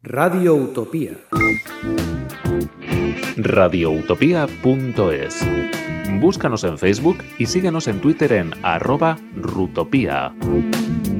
Radio Utopía. radioutopía.es. Búscanos en Facebook y síguenos en Twitter en @rutopía.